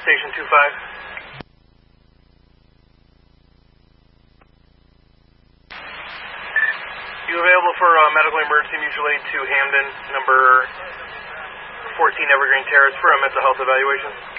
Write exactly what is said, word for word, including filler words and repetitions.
Station two five. You available for uh, medical emergency mutual aid to Hamden, number fourteen Evergreen Terrace for a mental health evaluation?